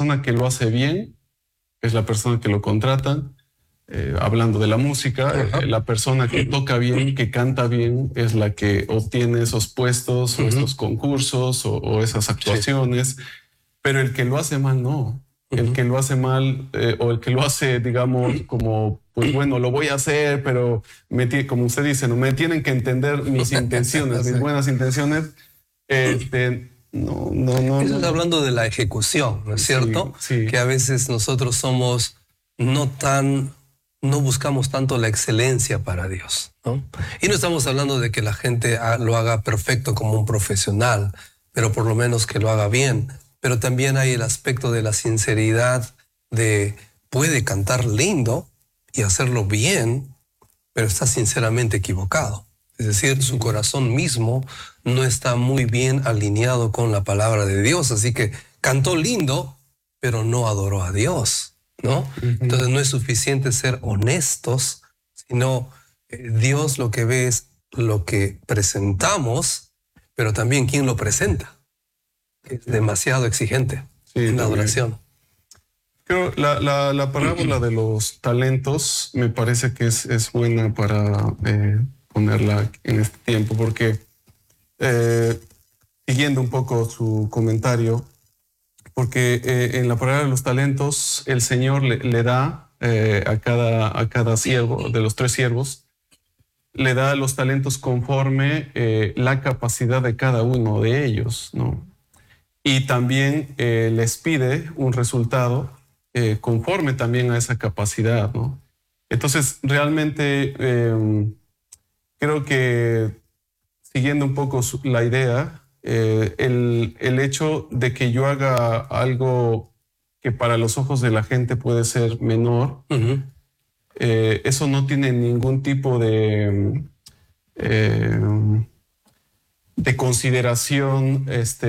persona que lo hace bien es la persona que lo contratan. Hablando de la música, la persona que toca bien, que canta bien, es la que obtiene esos puestos o estos concursos o esas actuaciones. Pero el que lo hace mal, no. El que lo hace mal o el que lo hace, digamos, como, pues bueno, lo voy a hacer, pero como usted dice, no me tienen que entender mis intenciones, mis buenas intenciones. No. Eso está hablando de la ejecución, ¿no es cierto? Sí. Que a veces nosotros somos no buscamos tanto la excelencia para Dios, ¿no? Y no estamos hablando de que la gente lo haga perfecto como un profesional, pero por lo menos que lo haga bien. Pero también hay el aspecto de la sinceridad, puede cantar lindo y hacerlo bien, pero está sinceramente equivocado. Es decir, su corazón mismo no está muy bien alineado con la palabra de Dios. Así que cantó lindo, pero no adoró a Dios, ¿no? Entonces no es suficiente ser honestos, sino Dios lo que ve es lo que presentamos, pero también quién lo presenta. Es demasiado exigente en la adoración. Creo la parábola de los talentos me parece que es buena para ponerla en este tiempo, porque siguiendo un poco su comentario, porque en la parábola de los talentos el Señor le da a cada siervo, de los 3 siervos, le da los talentos conforme la capacidad de cada uno de ellos, ¿no? Y también les pide un resultado conforme también a esa capacidad, ¿no? Entonces, realmente creo que siguiendo un poco la idea, el hecho de que yo haga algo que para los ojos de la gente puede ser menor, eso no tiene ningún tipo de consideración,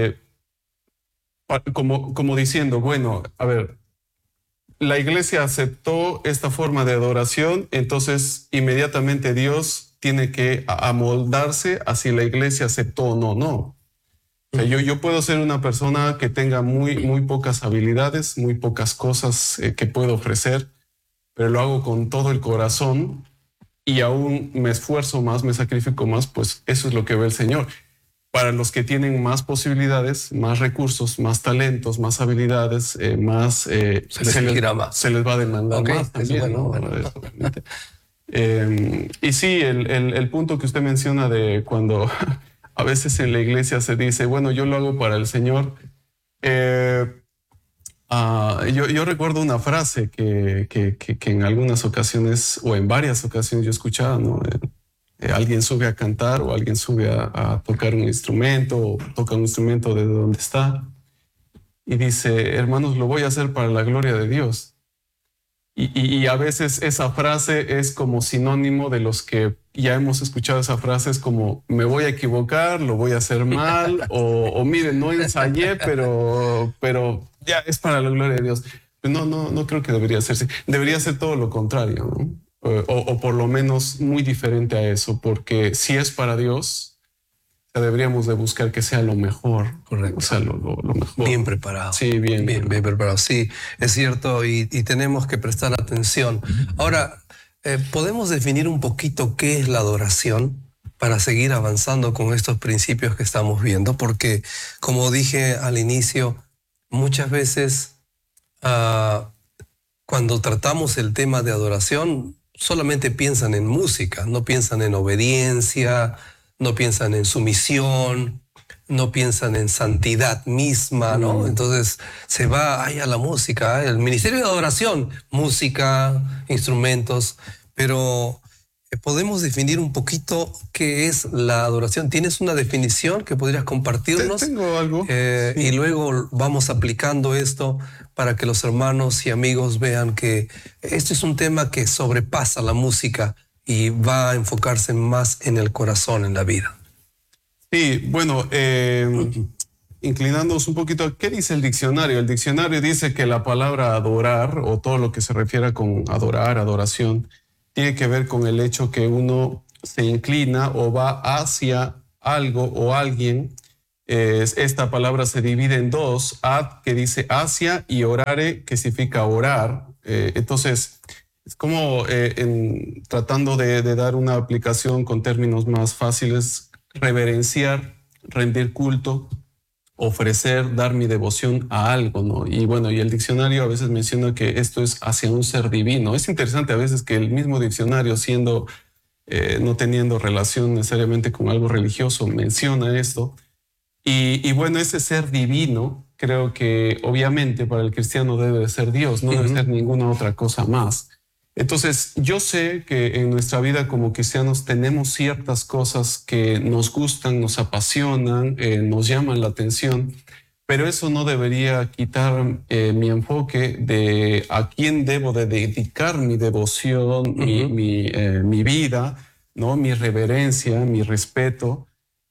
como diciendo, bueno, a ver, la iglesia aceptó esta forma de adoración, entonces inmediatamente Dios tiene que amoldarse a si la iglesia aceptó o no. No. O sea, yo puedo ser una persona que tenga muy pocas habilidades, muy pocas cosas que puedo ofrecer, pero lo hago con todo el corazón y aún me esfuerzo más, me sacrifico más, pues eso es lo que ve el Señor. Para los que tienen más posibilidades, más recursos, más talentos, más habilidades, se les va a demandar más también, ¿no? Y sí, el punto que usted menciona de cuando a veces en la iglesia se dice, bueno, yo lo hago para el Señor. Yo recuerdo una frase que en algunas ocasiones o en varias ocasiones yo escuchaba, ¿no? Alguien sube a cantar o alguien sube a tocar un instrumento o toca un instrumento desde donde está y dice, hermanos, lo voy a hacer para la gloria de Dios. Y a veces esa frase es como sinónimo de los que ya hemos escuchado esa frase, es como me voy a equivocar, lo voy a hacer mal o miren, no ensayé, pero ya es para la gloria de Dios. No creo que debería hacerse. Debería ser todo lo contrario, ¿no? O por lo menos muy diferente a eso, porque si es para Dios, deberíamos de buscar que sea lo mejor. Correcto. O sea, lo mejor. Bien preparado. Sí, bien preparado. Sí, es cierto y tenemos que prestar atención. Ahora, ¿podemos definir un poquito qué es la adoración para seguir avanzando con estos principios que estamos viendo? Porque, como dije al inicio, muchas veces cuando tratamos el tema de adoración, solamente piensan en música, no piensan en obediencia, no piensan en sumisión, no piensan en santidad misma, ¿no? Entonces se va a la música, el ministerio de adoración, música, instrumentos, pero ¿podemos definir un poquito qué es la adoración? ¿Tienes una definición que podrías compartirnos? Tengo algo. Sí. Y luego vamos aplicando esto para que los hermanos y amigos vean que este es un tema que sobrepasa la música y va a enfocarse más en el corazón, en la vida. Sí, bueno, inclinándonos un poquito, ¿qué dice el diccionario? El diccionario dice que la palabra adorar o todo lo que se refiere con adorar, adoración, tiene que ver con el hecho que uno se inclina o va hacia algo o alguien Esta palabra se divide en dos, ad, que dice hacia, y orare, que significa orar. Entonces, es como tratando de dar una aplicación con términos más fáciles, reverenciar, rendir culto, ofrecer, dar mi devoción a algo, ¿no? Y bueno, y el diccionario a veces menciona que esto es hacia un ser divino. Es interesante a veces que el mismo diccionario, siendo, no teniendo relación necesariamente con algo religioso, menciona esto. Y bueno, ese ser divino, creo que obviamente para el cristiano debe de ser Dios, no debe ser ninguna otra cosa más. Entonces, yo sé que en nuestra vida como cristianos tenemos ciertas cosas que nos gustan, nos apasionan, nos llaman la atención, pero eso no debería quitar mi enfoque de a quién debo de dedicar mi devoción, mi vida, ¿no? Mi reverencia, mi respeto.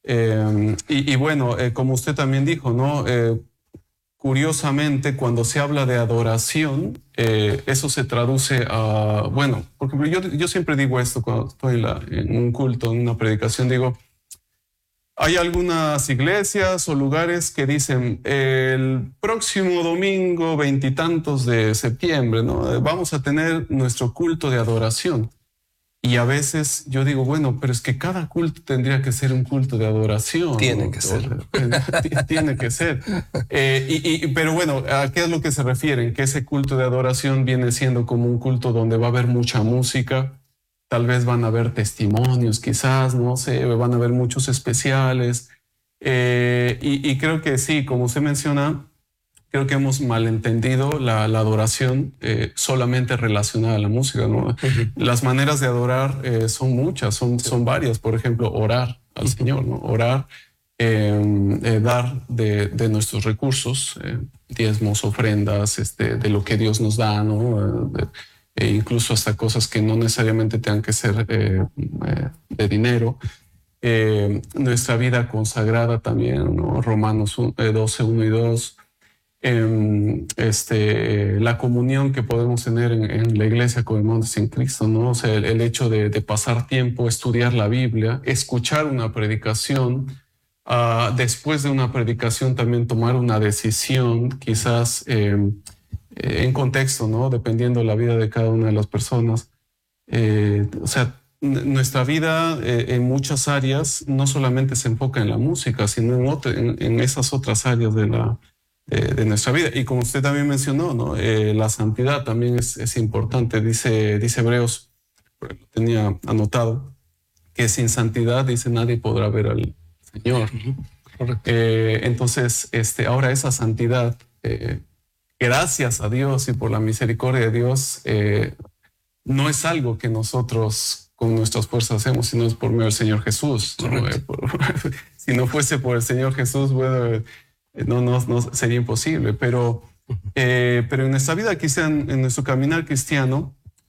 Y bueno, como usted también dijo, ¿no? Curiosamente, cuando se habla de adoración, eso se traduce a, bueno, por ejemplo, yo siempre digo esto cuando estoy en un culto, en una predicación, digo, hay algunas iglesias o lugares que dicen el próximo domingo, veintitantos de septiembre, ¿no? Vamos a tener nuestro culto de adoración. Y a veces yo digo, bueno, pero es que cada culto tendría que ser un culto de adoración. Tiene que ser. Tiene que ser. Pero bueno, ¿a qué es lo que se refieren? Que ese culto de adoración viene siendo como un culto donde va a haber mucha música, tal vez van a haber testimonios, quizás, no sé, van a haber muchos especiales. Y creo que sí, como usted menciona, creo que hemos malentendido la adoración solamente relacionada a la música, ¿no? Las maneras de adorar son muchas, son varias. Por ejemplo, orar al Señor, ¿no? Orar, dar de nuestros recursos, diezmos, ofrendas, de lo que Dios nos da, ¿no? Incluso hasta cosas que no necesariamente tengan que ser de dinero. Nuestra vida consagrada también, ¿no? Romanos 12, 1 y 2. La comunión que podemos tener en la iglesia con hermanos en Cristo, ¿no? O sea, el hecho de pasar tiempo, estudiar la Biblia, escuchar una predicación, después de una predicación también tomar una decisión, quizás en contexto, ¿no? Dependiendo de la vida de cada una de las personas. O sea, nuestra vida en muchas áreas no solamente se enfoca en la música, sino en esas otras áreas de nuestra vida. Y como usted también mencionó, ¿no? La santidad también es importante. Dice Hebreos, lo tenía anotado, que sin santidad, dice, nadie podrá ver al Señor. Entonces, ahora esa santidad, gracias a Dios y por la misericordia de Dios, no es algo que nosotros con nuestras fuerzas hacemos, sino es por medio del Señor Jesús, ¿no? Si no fuese por el Señor Jesús, bueno, no sería imposible, pero en nuestra vida, quizá en nuestro caminar cristiano,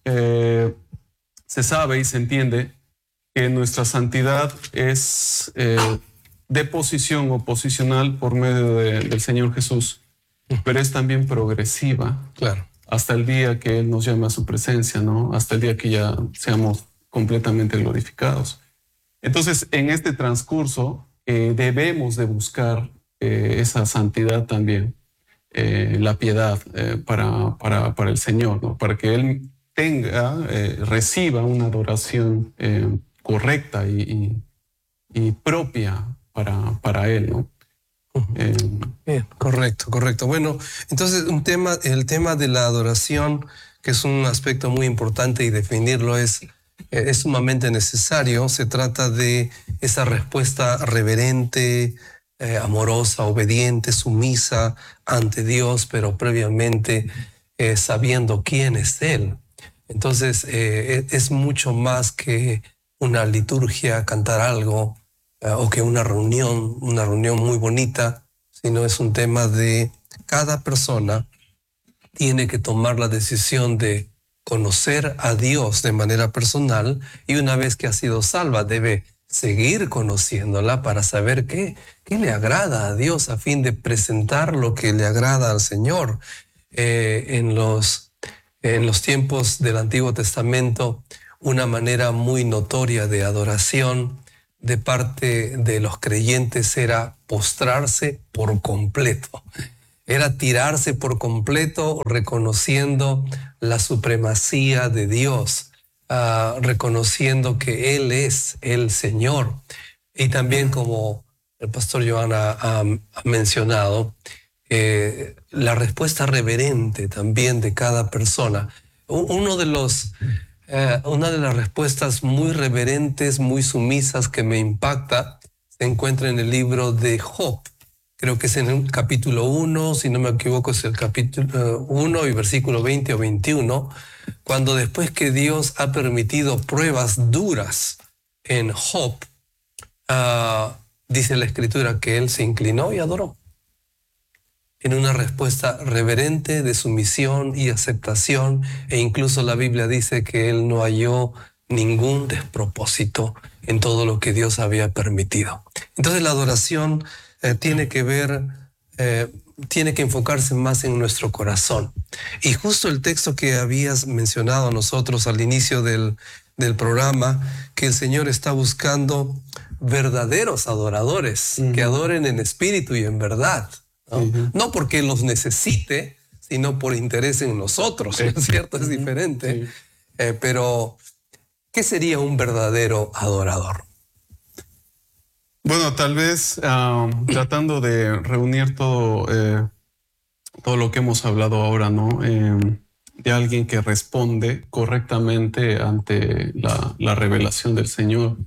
se sabe y se entiende que nuestra santidad es de posición o posicional por medio del Señor Jesús, pero es también progresiva. Claro. Hasta el día que Él nos llame a su presencia, ¿no? Hasta el día que ya seamos completamente glorificados. Entonces, en este transcurso, debemos de buscar esa santidad también, la piedad para el Señor, ¿no? Para que Él reciba una adoración correcta y propia para Él, ¿no? Bien, correcto. Bueno, entonces el tema de la adoración, que es un aspecto muy importante y definirlo es sumamente necesario. Se trata de esa respuesta reverente, amorosa, obediente, sumisa ante Dios, pero previamente sabiendo quién es Él. Entonces es mucho más que una liturgia, cantar algo, o que una reunión muy bonita, sino es un tema de cada persona tiene que tomar la decisión de conocer a Dios de manera personal, y una vez que ha sido salva debe seguir conociéndola para saber qué le agrada a Dios, a fin de presentar lo que le agrada al Señor. En los tiempos del Antiguo Testamento, una manera muy notoria de adoración de parte de los creyentes era postrarse por completo. Era tirarse por completo reconociendo la supremacía de Dios, reconociendo que Él es el Señor. Y también, como el pastor Joan ha mencionado, la respuesta reverente también de cada persona. Una de las respuestas muy reverentes, muy sumisas que me impacta, se encuentra en el libro de Job. Creo que es en el capítulo 1, si no me equivoco es el capítulo 1 y versículo 20 o 21, cuando después que Dios ha permitido pruebas duras en Job, dice la Escritura que él se inclinó y adoró. En una respuesta reverente de sumisión y aceptación, e incluso la Biblia dice que él no halló ningún despropósito en todo lo que Dios había permitido. Entonces la adoración tiene que enfocarse más en nuestro corazón. Y justo el texto que habías mencionado nosotros al inicio del programa, que el Señor está buscando verdaderos adoradores, que adoren en espíritu y en verdad, ¿no? No porque los necesite, sino por interés en nosotros, ¿no es cierto? Es diferente. Pero, ¿qué sería un verdadero adorador? Bueno, tal vez tratando de reunir todo lo que hemos hablado ahora, ¿no? De alguien que responde correctamente ante la revelación del Señor.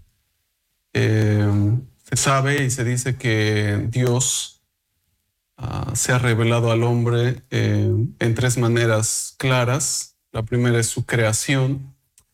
Se sabe y se dice que Dios se ha revelado al hombre en tres maneras claras. La primera es su creación.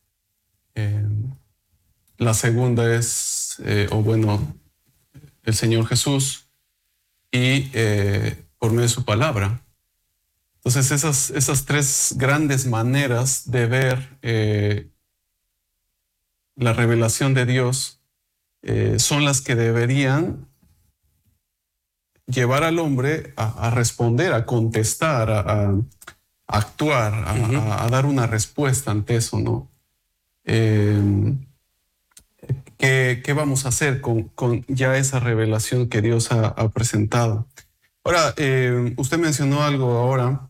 La segunda es, el Señor Jesús y por medio de su palabra. Entonces esas tres grandes maneras de ver la revelación de Dios son las que deberían llevar al hombre a responder, a contestar, a actuar, a dar una respuesta ante eso, ¿no? ¿Qué vamos a hacer con ya esa revelación que Dios ha presentado? Ahora, usted mencionó algo ahora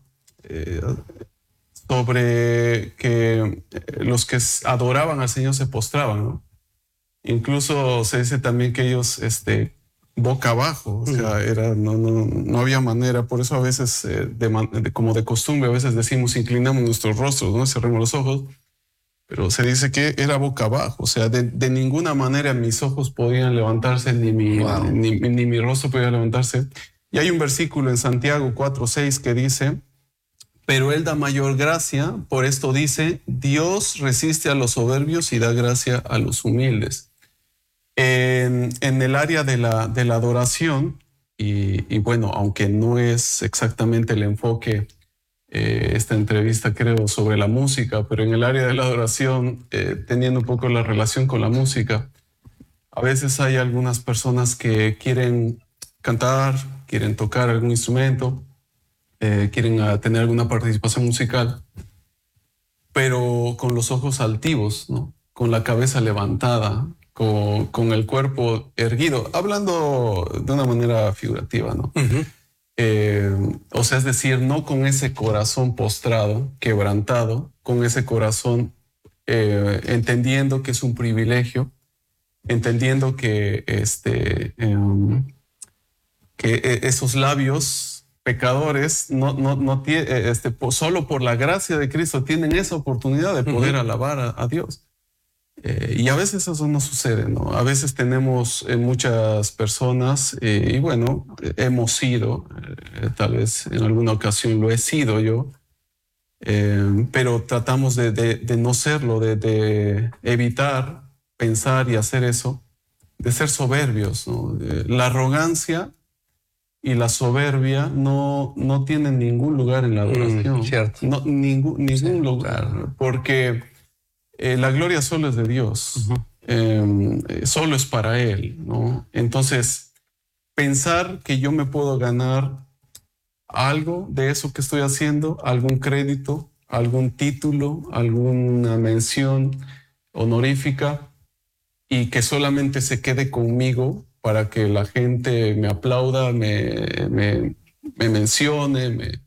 sobre que los que adoraban al Señor se postraban, ¿no? Incluso se dice también que ellos boca abajo, o sea, no había manera. Por eso a veces, como de costumbre, a veces decimos inclinamos nuestros rostros, ¿no? Cerremos los ojos. Pero se dice que era boca abajo, o sea, de ninguna manera mis ojos podían levantarse, ni mi rostro podía levantarse. Y hay un versículo en Santiago 4:6 que dice, pero Él da mayor gracia, por esto dice, Dios resiste a los soberbios y da gracia a los humildes. En el área de la adoración, y bueno, aunque no es exactamente el enfoque esta entrevista creo sobre la música, pero en el área de la adoración, teniendo un poco la relación con la música, a veces hay algunas personas que quieren cantar, quieren tocar algún instrumento, quieren tener alguna participación musical, pero con los ojos altivos, ¿no? Con la cabeza levantada, con el cuerpo erguido, hablando de una manera figurativa, ¿no? O sea, es decir, no con ese corazón postrado, quebrantado, con ese corazón entendiendo que es un privilegio, entendiendo que, esos labios pecadores solo por la gracia de Cristo tienen esa oportunidad de poder alabar a Dios. Y a veces eso no sucede, ¿no? A veces tenemos muchas personas, y bueno, hemos sido, tal vez en alguna ocasión lo he sido yo, pero tratamos de no serlo, de evitar pensar y hacer eso, de ser soberbios, ¿no? La arrogancia y la soberbia no tienen ningún lugar en la adoración. Cierto. No, ningún lugar, claro. Porque la gloria solo es de Dios, solo es para Él, ¿no? Entonces, pensar que yo me puedo ganar algo de eso que estoy haciendo, algún crédito, algún título, alguna mención honorífica, y que solamente se quede conmigo para que la gente me aplauda, me mencione.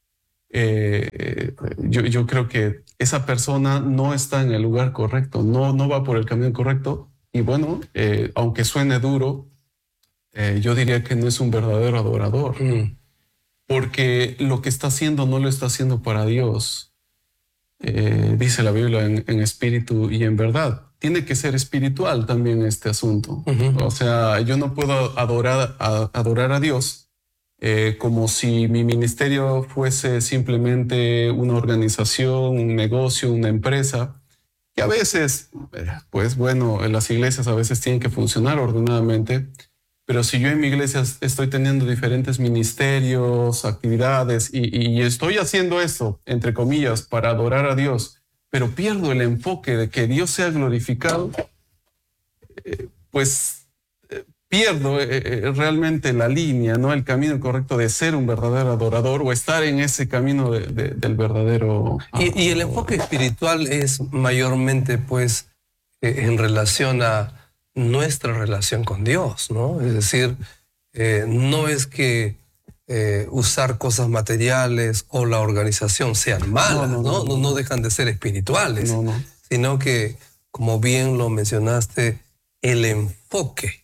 Yo creo que esa persona no está en el lugar correcto, no va por el camino correcto. Y bueno, aunque suene duro, yo diría que no es un verdadero adorador, porque lo que está haciendo no lo está haciendo para Dios. Dice la Biblia en espíritu y en verdad. Tiene que ser espiritual también este asunto. O sea, yo no puedo adorar a Dios como si mi ministerio fuese simplemente una organización, un negocio, una empresa. Y a veces, pues bueno, las iglesias a veces tienen que funcionar ordenadamente, pero si yo en mi iglesia estoy teniendo diferentes ministerios, actividades y estoy haciendo esto, entre comillas, para adorar a Dios, pero pierdo el enfoque de que Dios sea glorificado, pues pierdo realmente la línea, ¿no? El camino correcto de ser un verdadero adorador o estar en ese camino del verdadero... Y el enfoque espiritual es mayormente, pues, en relación a nuestra relación con Dios, ¿no? Es decir, no es que usar cosas materiales o la organización sean malas, no dejan de ser espirituales, sino que, como bien lo mencionaste, el enfoque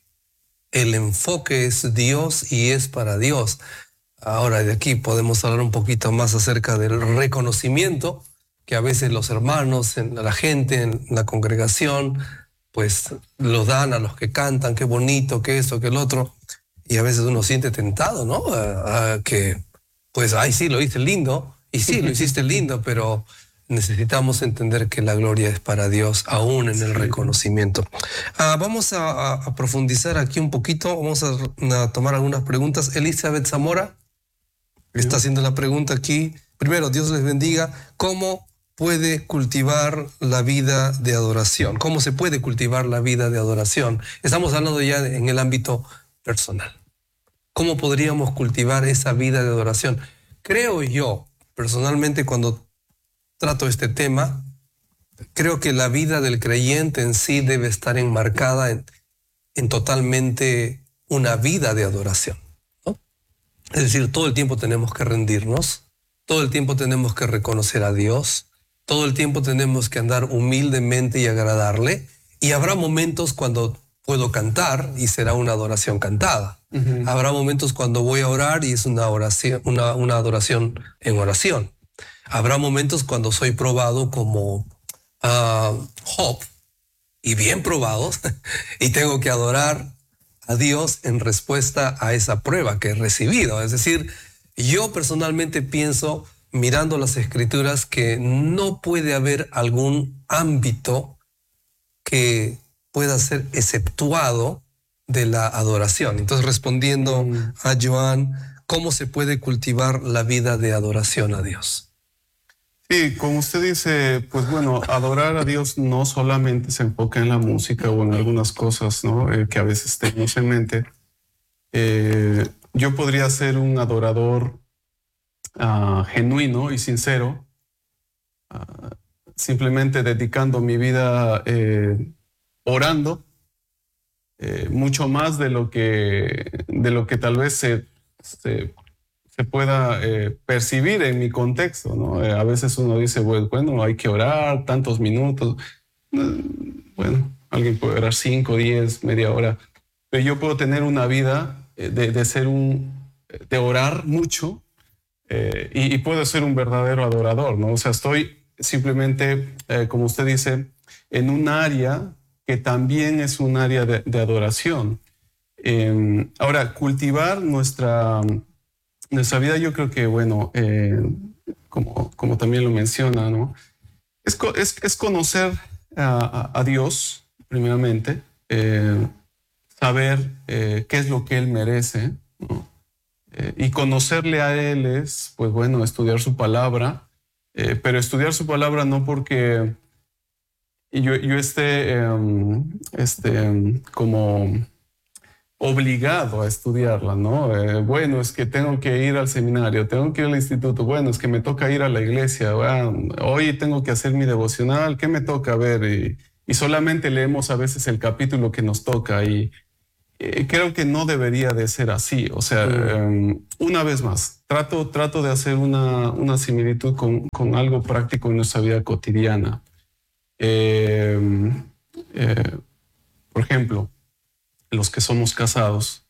es Dios y es para Dios. Ahora, de aquí podemos hablar un poquito más acerca del reconocimiento que a veces los hermanos, la gente en la congregación, pues lo dan a los que cantan, qué bonito, qué esto, qué el otro, y a veces uno siente tentado, ¿no? A que, pues, ay, sí, lo hice lindo, y sí, lo hiciste lindo, pero necesitamos entender que la gloria es para Dios, aún en el reconocimiento. Vamos a profundizar aquí un poquito, vamos a tomar algunas preguntas. Elizabeth Zamora está haciendo la pregunta aquí. Primero, Dios les bendiga. ¿Cómo puede cultivar la vida de adoración? ¿Cómo se puede cultivar la vida de adoración? Estamos hablando ya en el ámbito personal. ¿Cómo podríamos cultivar esa vida de adoración? Creo yo, personalmente, cuando trato este tema, creo que la vida del creyente en sí debe estar enmarcada en totalmente una vida de adoración, ¿no? Es decir, todo el tiempo tenemos que rendirnos, todo el tiempo tenemos que reconocer a Dios, todo el tiempo tenemos que andar humildemente y agradarle, y habrá momentos cuando puedo cantar y será una adoración cantada. Habrá momentos cuando voy a orar y es una oración, una adoración en oración. Habrá momentos cuando soy probado como Job, y bien probado, y tengo que adorar a Dios en respuesta a esa prueba que he recibido. Es decir, yo personalmente pienso, mirando las Escrituras, que no puede haber algún ámbito que pueda ser exceptuado de la adoración. Entonces, respondiendo a Joan, ¿cómo se puede cultivar la vida de adoración a Dios? Sí, como usted dice, pues bueno, adorar a Dios no solamente se enfoca en la música o en algunas cosas, ¿no? Que a veces tenemos en mente. Yo podría ser un adorador genuino y sincero, simplemente dedicando mi vida orando, mucho más de lo que tal vez se pueda percibir en mi contexto, ¿no? A veces uno dice, bueno, hay que orar tantos minutos. Bueno, alguien puede orar 5, 10, media hora, pero yo puedo tener una vida de orar mucho y puedo ser un verdadero adorador, ¿no? O sea, estoy simplemente, como usted dice, en un área que también es un área de adoración. Ahora, cultivar nuestra vida, yo creo que, bueno, como también lo menciona, ¿no? Es conocer a Dios, primeramente, saber qué es lo que Él merece, ¿no? Y conocerle a Él es, pues bueno, estudiar su palabra, pero estudiar su palabra no porque yo esté como obligado a estudiarla, ¿no? Bueno, es que tengo que ir al seminario, tengo que ir al instituto, bueno, es que me toca ir a la iglesia, bueno, hoy tengo que hacer mi devocional, ¿qué me toca ver? Y y solamente leemos a veces el capítulo que nos toca y creo que no debería de ser así. O sea, una vez más, trato de hacer una similitud con algo práctico en nuestra vida cotidiana. Por ejemplo, los que somos casados,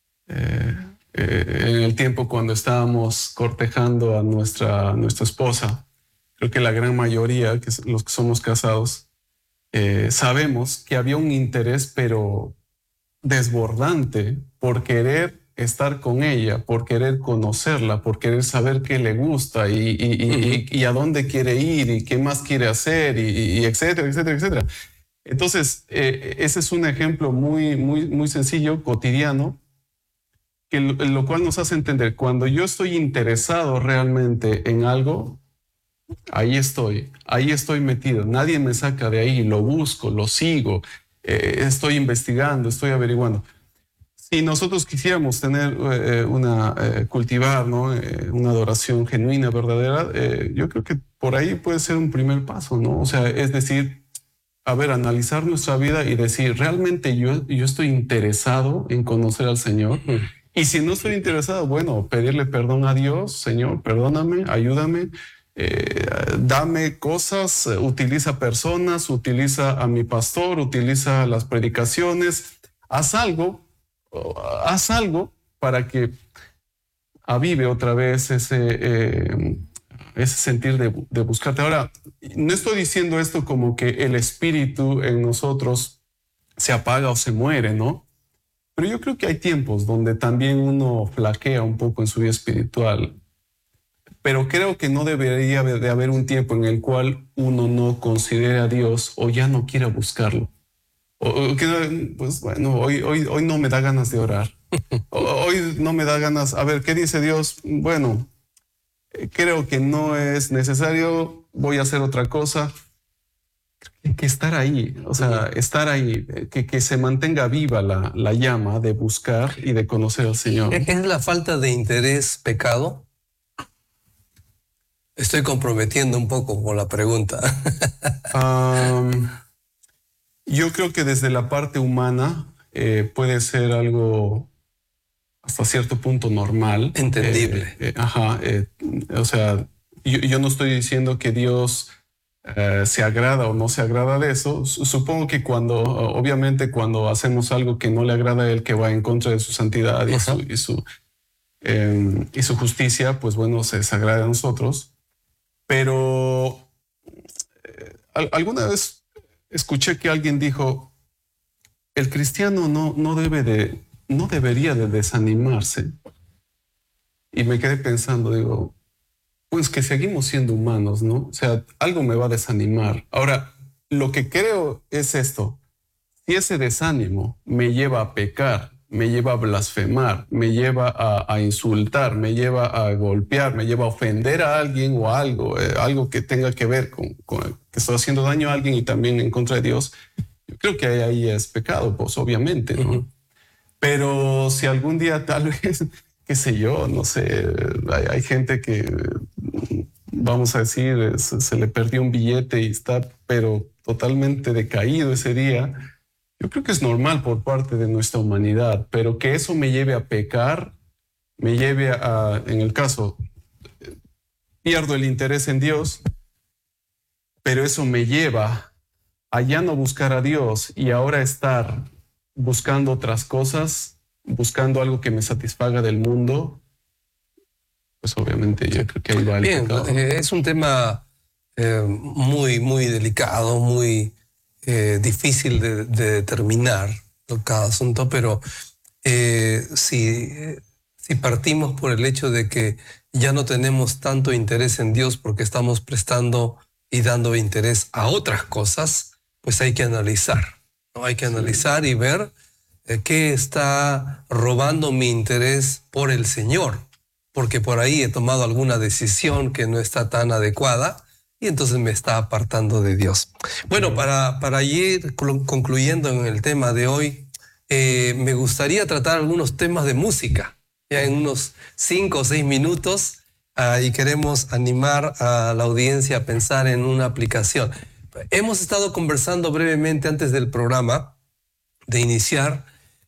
en el tiempo cuando estábamos cortejando a nuestra esposa, creo que la gran mayoría, los que somos casados, sabemos que había un interés, pero desbordante, por querer estar con ella, por querer conocerla, por querer saber qué le gusta y a dónde quiere ir y qué más quiere hacer y etcétera, etcétera, etcétera. Entonces, ese es un ejemplo muy sencillo, cotidiano, lo cual nos hace entender, cuando yo estoy interesado realmente en algo, ahí estoy metido, nadie me saca de ahí, lo busco, lo sigo, estoy investigando, estoy averiguando. Si nosotros quisiéramos tener cultivar, ¿no? Una adoración genuina, verdadera, yo creo que por ahí puede ser un primer paso, ¿no? O sea, es decir, a ver, analizar nuestra vida y decir, ¿realmente yo estoy interesado en conocer al Señor? Y si no estoy interesado, bueno, pedirle perdón a Dios, Señor, perdóname, ayúdame, dame cosas, utiliza personas, utiliza a mi pastor, utiliza las predicaciones, haz algo para que avive otra vez ese sentir de buscarte. Ahora, no estoy diciendo esto como que el espíritu en nosotros se apaga o se muere, ¿no? Pero yo creo que hay tiempos donde también uno flaquea un poco en su vida espiritual. Pero creo que no debería de haber un tiempo en el cual uno no considere a Dios o ya no quiera buscarlo. O que, pues bueno, hoy no me da ganas de orar. Hoy no me da ganas. A ver, ¿qué dice Dios? Bueno, creo que no es necesario, voy a hacer otra cosa. Hay que estar ahí, o sea, estar ahí, que se mantenga viva la llama de buscar y de conocer al Señor. ¿Es la falta de interés pecado? Estoy comprometiendo un poco con la pregunta. Yo creo que desde la parte humana puede ser algo hasta cierto punto normal. Entendible. O sea, yo no estoy diciendo que Dios se agrada o no se agrada de eso. Supongo que obviamente cuando hacemos algo que no le agrada a Él, que va en contra de su santidad y su justicia, pues bueno, se desagrada a nosotros. Pero alguna vez escuché que alguien dijo, el cristiano no debería de desanimarse. Y me quedé pensando, digo, pues que seguimos siendo humanos, ¿no? O sea, algo me va a desanimar. Ahora, lo que creo es esto. Si ese desánimo me lleva a pecar, me lleva a blasfemar, me lleva a insultar, me lleva a golpear, me lleva a ofender a alguien o a algo que tenga que ver con que estoy haciendo daño a alguien y también en contra de Dios, yo creo que ahí es pecado, pues obviamente, ¿no? Pero si algún día tal vez, qué sé yo, no sé, hay gente que, vamos a decir, se le perdió un billete y está pero totalmente decaído ese día. Yo creo que es normal por parte de nuestra humanidad, pero que eso me lleve a pecar, me lleve en el caso, pierdo el interés en Dios, pero eso me lleva a ya no buscar a Dios y ahora estar buscando otras cosas, buscando algo que me satisfaga del mundo, pues obviamente yo creo que ahí va el pecado. Es un tema muy delicado, muy difícil de determinar cada asunto, pero si partimos por el hecho de que ya no tenemos tanto interés en Dios porque estamos prestando y dando interés a otras cosas, pues hay que analizar, ¿no? Hay que analizar y ver qué está robando mi interés por el Señor, porque por ahí he tomado alguna decisión que no está tan adecuada y entonces me está apartando de Dios. Bueno, para ir concluyendo en el tema de hoy, me gustaría tratar algunos temas de música, ya en unos 5 o 6 minutos, y queremos animar a la audiencia a pensar en una aplicación. hemos estado conversando brevemente antes del programa, de iniciar.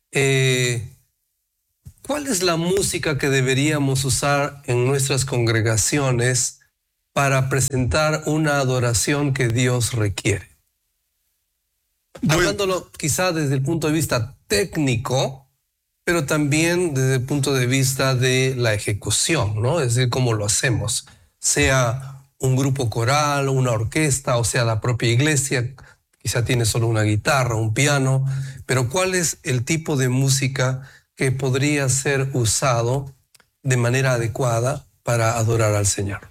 ¿Cuál es la música que deberíamos usar en nuestras congregaciones para presentar una adoración que Dios requiere? Hablándolo quizá desde el punto de vista técnico, pero también desde el punto de vista de la ejecución, ¿no? Es decir, cómo lo hacemos, sea un grupo coral, una orquesta, o sea la propia iglesia, quizá tiene solo una guitarra, un piano, pero ¿cuál es el tipo de música que podría ser usado de manera adecuada para adorar al Señor?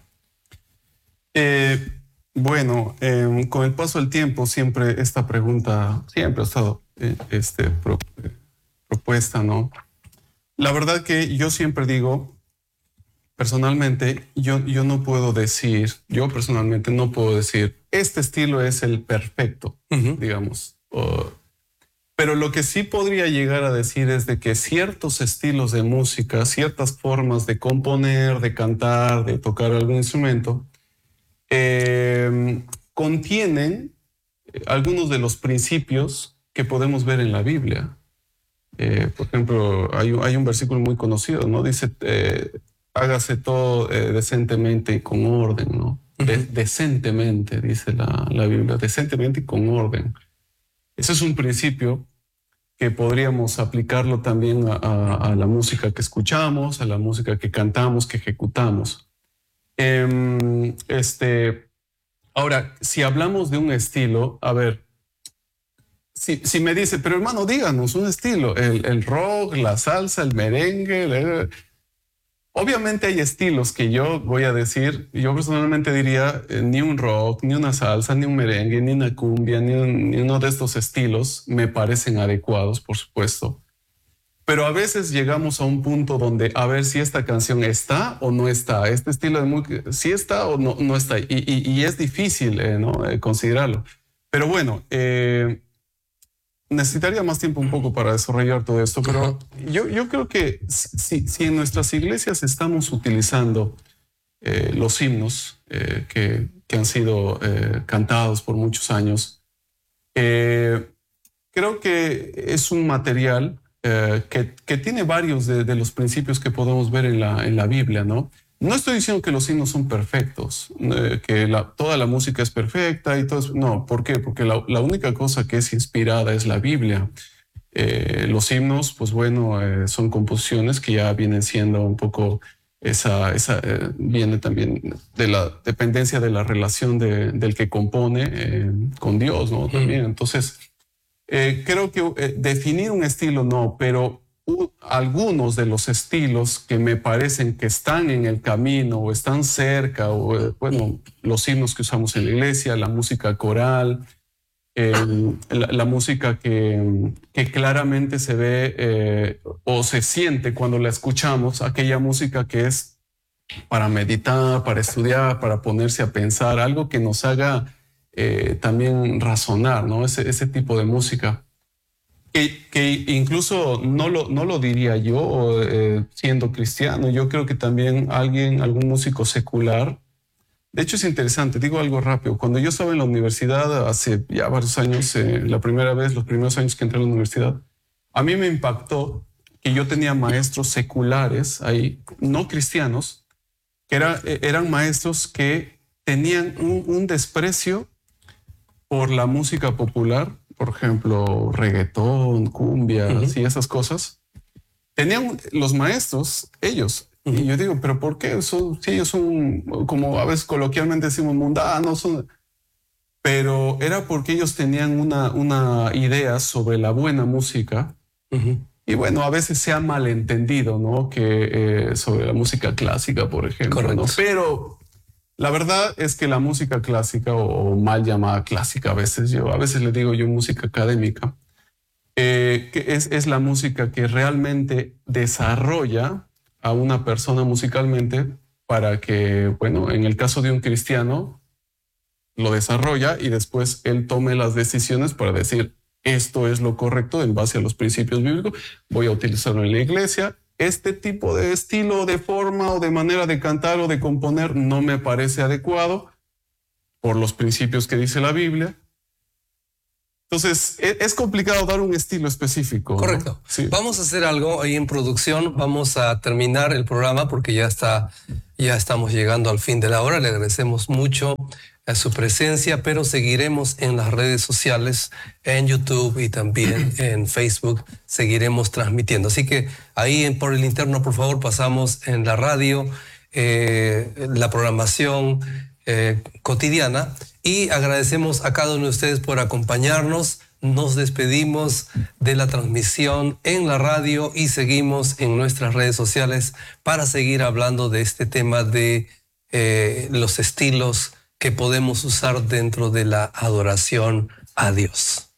Bueno, con el paso del tiempo siempre esta pregunta siempre ha estado propuesta, ¿no? La verdad que yo siempre digo, personalmente, yo personalmente no puedo decir, este estilo es el perfecto, digamos. Pero lo que sí podría llegar a decir es de que ciertos estilos de música, ciertas formas de componer, de cantar, de tocar algún instrumento, contienen algunos de los principios que podemos ver en la Biblia. Por ejemplo, hay un versículo muy conocido, ¿no? Dice, hágase todo decentemente y con orden, ¿no? Decentemente, dice la Biblia, decentemente y con orden. Ese es un principio que podríamos aplicarlo también a la música que escuchamos, a la música que cantamos, que ejecutamos. Ahora, si hablamos de un estilo, a ver, si me dice, pero hermano, díganos un estilo, el rock, la salsa, el merengue, obviamente hay estilos que yo voy a decir, yo personalmente diría, ni un rock, ni una salsa, ni un merengue, ni una cumbia, ni uno de estos estilos me parecen adecuados, por supuesto. Pero a veces llegamos a un punto donde a ver si esta canción está o no está, este estilo de música, si está o no está, y es difícil considerarlo. Pero bueno, necesitaría más tiempo un poco para desarrollar todo esto, pero yo creo que si en nuestras iglesias estamos utilizando los himnos que han sido cantados por muchos años, creo que es un material que tiene varios de los principios que podemos ver en la Biblia, ¿no? No estoy diciendo que los himnos son perfectos, que toda la música es perfecta y todo eso. No, ¿por qué? Porque la única cosa que es inspirada es la Biblia. Los himnos, pues bueno, son composiciones que ya vienen siendo un poco viene también de la dependencia de la relación del que compone con Dios, ¿no? También. Entonces, creo que definir un estilo no, pero algunos de los estilos que me parecen que están en el camino o están cerca, o bueno, los himnos que usamos en la iglesia, la música coral, la música que claramente se ve o se siente cuando la escuchamos, aquella música que es para meditar, para estudiar, para ponerse a pensar, algo que nos haga también razonar, ¿no? Ese tipo de música. Que incluso no lo diría yo siendo cristiano. Yo creo que también algún músico secular. De hecho es interesante, digo algo rápido. Cuando yo estaba en la universidad hace ya varios años, los primeros años que entré a la universidad, a mí me impactó que yo tenía maestros seculares ahí, no cristianos, que eran maestros que tenían un desprecio por la música popular, por ejemplo, reggaetón, cumbias y esas cosas. Tenían los maestros, ellos. Y yo digo, ¿pero por qué? Sí, ellos son, como a veces coloquialmente decimos, mundanos. Pero era porque ellos tenían una idea sobre la buena música. Y bueno, a veces se ha malentendido, ¿no? Que sobre la música clásica, por ejemplo. ¿No? Pero la verdad es que la música clásica, o mal llamada clásica a veces le digo yo música académica, que es la música que realmente desarrolla a una persona musicalmente para que, bueno, en el caso de un cristiano, lo desarrolla y después él tome las decisiones para decir, esto es lo correcto en base a los principios bíblicos, voy a utilizarlo en la iglesia. Este tipo de estilo, de forma o de manera de cantar o de componer no me parece adecuado. por los principios que dice la Biblia. Entonces, es complicado dar un estilo específico, ¿no? Correcto. Sí. Vamos a hacer algo ahí en producción. Vamos a terminar el programa porque ya estamos llegando al fin de la hora. Le agradecemos mucho a su presencia, pero seguiremos en las redes sociales, en YouTube y también en Facebook. Seguiremos transmitiendo. Así que ahí por el interno, por favor, pasamos en la radio, la programación cotidiana, y agradecemos a cada uno de ustedes por acompañarnos. Nos despedimos de la transmisión en la radio y seguimos en nuestras redes sociales para seguir hablando de este tema de los estilos que podemos usar dentro de la adoración a Dios.